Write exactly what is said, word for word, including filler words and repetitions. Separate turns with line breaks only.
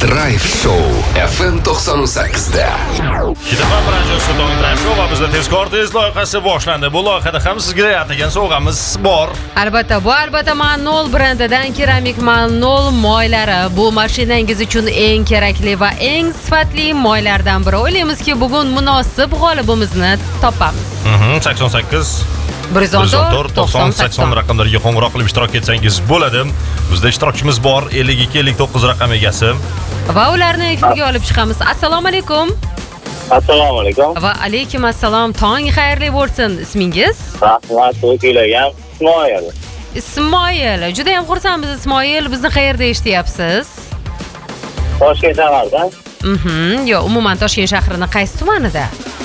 Drive Show F M to'qson sakkizda.
Kitaban birinchi Sulton Drive Show va bizda tezkor tez loyihasi boshlandi. Bu loyihada ham sizga atagan sovg'amiz bor.
Albatta, bu albatta Manol brendidan keramik Manol moylari. Bu mashinangiz uchun eng kerakli va eng sifatli moylardan biri. O'ylaymizki, bugun munosib g'olibimizni topamiz.
Mhm, sakson sakkiz
bir yuz o'n to'rt
to'qson sakson raqamlariga qo'ng'iroq qilib ishtirok etsangiz bo'ladi. Bizda ishtirokchimiz bor ellik ikki ellik to'qqiz raqam egasi.
Va ularni efirga olib chiqamiz. Assalomu alaykum.
Assalomu alaykum.
Va alaykum assalom. Tong xayrli bo'lsin. Ismingiz?
Rahmat, o'ylagan Ismoil.
Ismoil. Juda ham xursandmiz Ismoil. Bizni qayerda eshityapsiz?
Toshkent shahardan.
Mhm, yo, umuman Toshkent shahrining qaysi tumanida?